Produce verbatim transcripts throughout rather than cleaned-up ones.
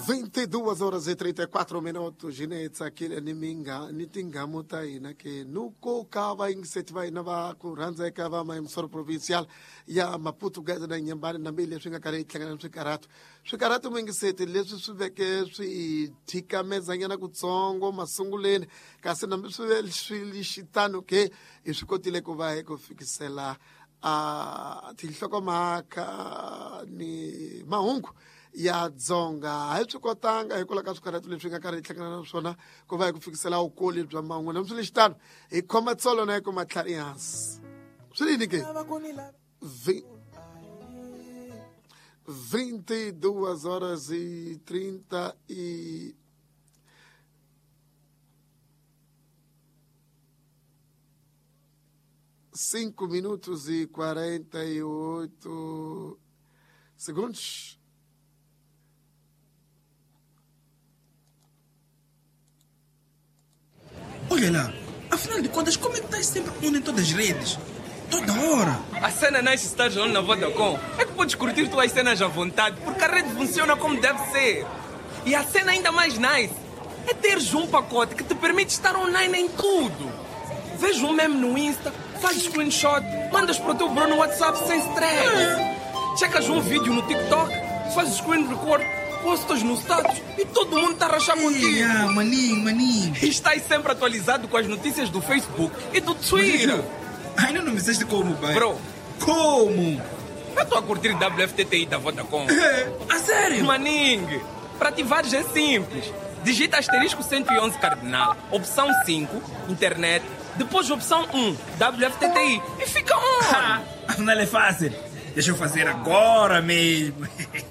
vinte e duas horas e trinta e quatro minutos, Ginetsa, aquele niminga, nitingamo taina, que nuko kava insetiva inava kuranza kava ma emissora provincial, ya Maputo gaza na nyambani na milha xinga kare tlanga na xikarato. Xikarato mengisete leswi swi veke swi thika mezanyana kutsongo masunguleni, kasi na swi swi xitano ke i swi kotile ku va ku fikisela a tinhlokomhaka ni mahungu ya dzonga a hi swi kotanga hikwalaho ka swikarhato leswi nga karhi hi hlangana na swona ku va hi ku fikisela vukoli bya mahungu na swi xitano hi khoma tsolo na hi ku matlhari hansi swi yini ke vinte e duas horas e trinta e cinco minutos e quarenta e oito segundos. Olha lá, afinal de contas, como é que estás sempre on em todas as redes? Toda hora. A cena nasce estar on na Vodacom. É que podes curtir tuas cenas à vontade, porque a rede funciona como deve ser. E a cena ainda mais nice é teres um pacote que te permite estar online em tudo. Veja um meme no Insta, faz screenshot, mandas para o teu bro no WhatsApp sem stress. Checas um vídeo no TikTok, fazes screen record, postas no status e todo mundo está a rachar contigo. Yeah, maninho, maninho. E estás sempre atualizado com as notícias do Facebook e do Twitter. Ainda não me disseste como, pai. Bro, como? Eu estou a curtir W F T T I da Vodacom. É, a sério? Maninho, para ativares é simples. Digita asterisco cento e onze cardinal, opção cinco, internet, depois opção um, W F T T I e fica on. Afinal é fácil. Deixa eu fazer agora mesmo.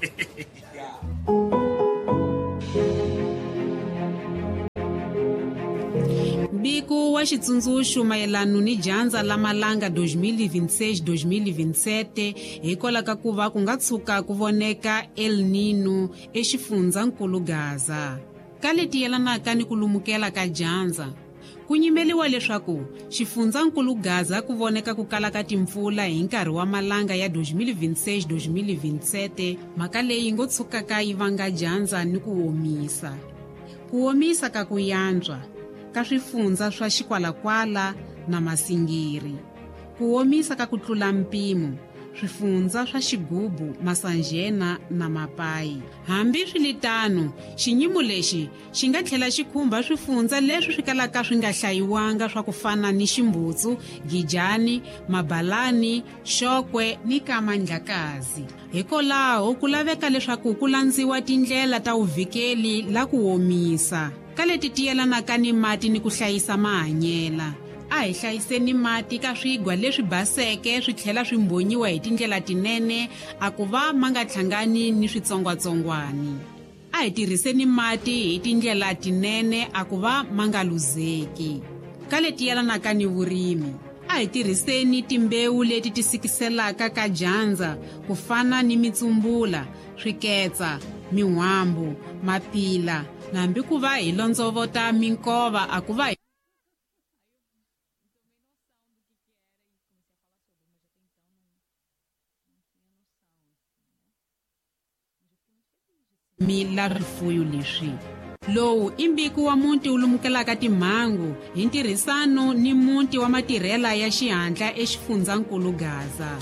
Bico wa xitsundzuxo mayelano ni dyandza la malanga dois mil e vinte e seis dois mil e vinte e sete hikwalaho ka ku va ku nga tshuka ku voneka El Nino exifundzhankulu Gaza. Ka leti yelanaka ni ku lumukela ka dyandza, ku nyimeliwa leswaku xifundzhankulu Gaza ku voneka ku kala ka timpfula hi nkarhi wa malanga ya dois mil e vinte e seis dois mil e vinte e sete, mhaka leyi ngo tshukaka yi vanga dyandza ni ku omisa. Ku omisa ka ku yantswa ka swifundza swa xikwalakwala na masingiri, ku omisa ka ku tlula mpimo, swifundza swa xigubu, masanjena na mapayi. Hambi swilitano, xinyimo lexi xi nga tlhela xi khumba swifundza leswi swi kalaka swi nga hlayiwanga swa ku fana ni Ximbutsu, Gijani, Mabalani, Xokwe ni Kamandlakazi. Hikwalaho ku laveka leswaku ku landziwa tindlela ta uvikeli la ku omisa ka leti tiyelanaka ni mati ni ku hlayisa mahanyela. A hi hlayiseni mati ka swigwa leswi baseke swi tlhela swi mbonyiwa hi tindlela tinene a ku va ma nga hlangani ni switsongwatsongwani. A hi tirhiseni mati hi tindlela tinene a ku va ma nga luzeki. Ka leti yelanaka ni vurimi, a hi tirhiseni timbewu leti ti sikiselaka ka dyandza ku fana ni mitsumbula, swiketsa, mihwambu, mapila, na hambi ku va hi londzovota minkova a ku va mila rifuyo leswi. Lowu i mbiko wa muti wu lumukelaka timhangu hi ntirhisano ni muti wa matirhela ya xihatla exifundzhankulu Gaza.